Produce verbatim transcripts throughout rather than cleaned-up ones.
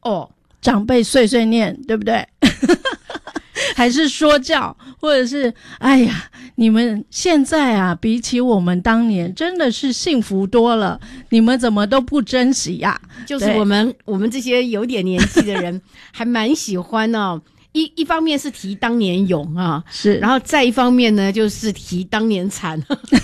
哦， 长辈碎碎念，对不对？还是说教，或者是哎呀，你们现在啊，比起我们当年真的是幸福多了，你们怎么都不珍惜呀、啊？ 就是我们我们这些有点年纪的人还蛮喜欢哦。一一方面是提当年勇啊， 是， 然后再一方面呢，就是提当年惨。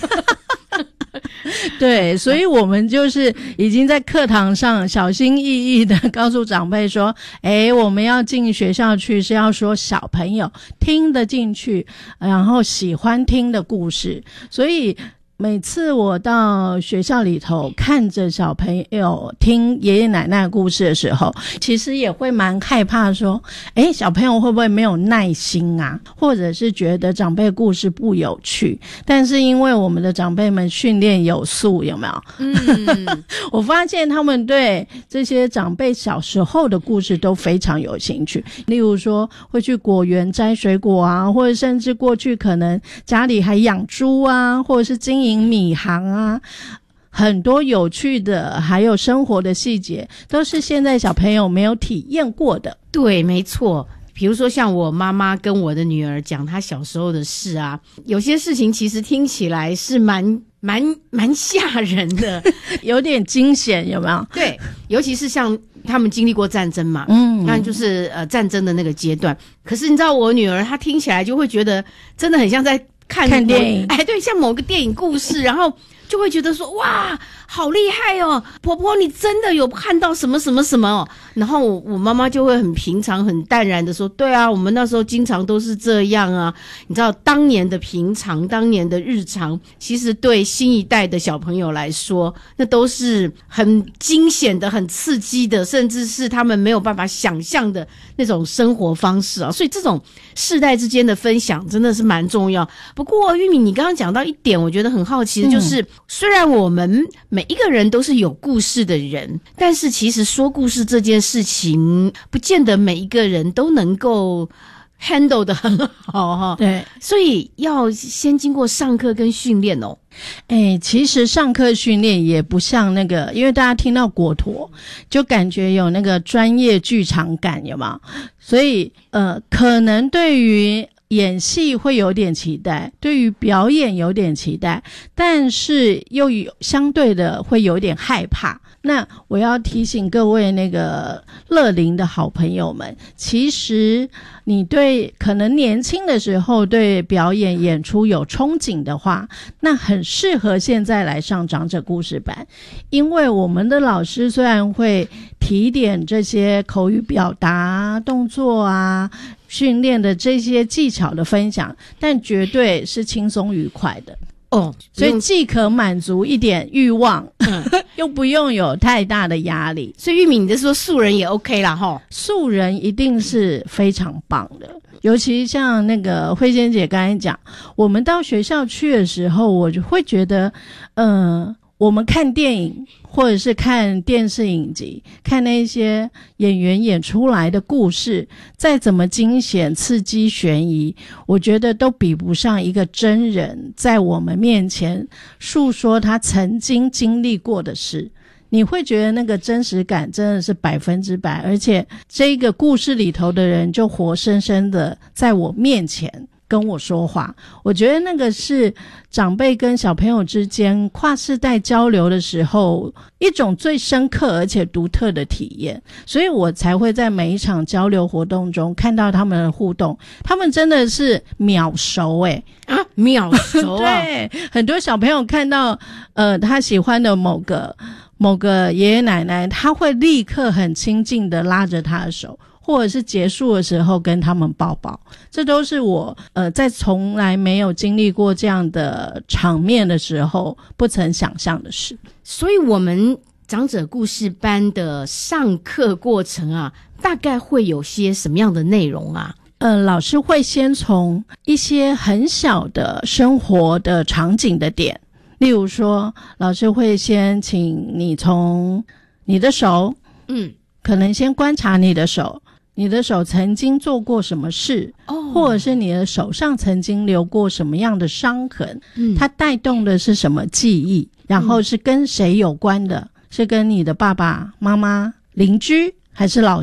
对，所以我们就是已经在课堂上小心翼翼的告诉长辈说，诶，我们要进学校去是要说小朋友听得进去，然后喜欢听的故事。所以每次我到学校里头看着小朋友听爷爷奶奶故事的时候，其实也会蛮害怕说，诶，小朋友会不会没有耐心啊，或者是觉得长辈故事不有趣。但是因为我们的长辈们训练有素，有没有？嗯，我发现他们对这些长辈小时候的故事都非常有兴趣。例如说会去果园摘水果啊，或者甚至过去可能家里还养猪啊，或者是经营米行啊，很多有趣的还有生活的细节都是现在小朋友没有体验过的。 对，没错。比如说像我妈妈跟我的女儿讲她小时候的事啊，有些事情其实听起来是蛮蛮蛮吓人的， 有点惊险，有没有？ 对，尤其是像他们经历过战争嘛，嗯，那就是呃战争的那个阶段。可是你知道我女儿她听起来就会觉得真的很像在看看电影， 哎，对，像某个电影故事，然后就会觉得说哇，好厉害哦，婆婆你真的有看到什么什么什么哦。然后我我妈妈就会很平常很淡然的说，对啊，我们那时候经常都是这样啊。你知道当年的平常，当年的日常，其实对新一代的小朋友来说，那都是很惊险的，很刺激的，甚至是他们没有办法想象的那种生活方式啊。所以这种世代之间的分享真的是蛮重要。不过玉米你刚刚讲到一点我觉得很好奇的就是、嗯、虽然我们每一个人都是有故事的人，但是其实说故事这件事情不见得每一个人都能够 handle 得很好哈。 对， 所以要先经过上课跟训练哦。 哎，其实上课训练也不像那个，因为大家听到果陀就感觉有那个专业剧场感，有没有？所以呃，可能对于演戏会有点期待，对于表演有点期待，但是又有相对的会有点害怕。那我要提醒各位那个乐龄的好朋友们，其实你对可能年轻的时候对表演演出有憧憬的话，那很适合现在来上长者故事班。因为我们的老师虽然会提点这些口语表达动作啊训练的这些技巧的分享，但绝对是轻松愉快的哦，所以既可满足一点欲望、嗯、又不用有太大的压力。 所以玉米你就说素人也 OK 啦齁， 素人一定是非常棒的。尤其像那个慧仙姐刚才讲，我们到学校去的时候，我就会觉得呃我们看电影或者是看电视影集，看那些演员演出来的故事，再怎么惊险刺激悬疑，我觉得都比不上一个真人在我们面前述说他曾经经历过的事。你会觉得那个真实感真的是百分之百，而且这个故事里头的人就活生生的在我面前跟我说话。我觉得那个是长辈跟小朋友之间跨世代交流的时候一种最深刻而且独特的体验，所以我才会在每一场交流活动中看到他们的互动。他们真的是秒熟诶、 欸、啊，秒熟啊对，很多小朋友看到呃他喜欢的某个某个爷爷奶奶，他会立刻很亲近的拉着他的手，或者是结束的时候跟他们抱抱。这都是我呃在从来没有经历过这样的场面的时候不曾想象的事。 所以我们长者故事班的上课过程啊，大概会有些什么样的内容啊？ 呃，老师会先从一些很小的生活的场景的点，例如说老师会先请你从你的手，嗯，可能先观察你的手，你的手曾经做过什么事、哦、或者是你的手上曾经留过什么样的伤痕、嗯、它带动的是什么记忆，然后是跟谁有关的、嗯、是跟你的爸爸妈妈邻居还是老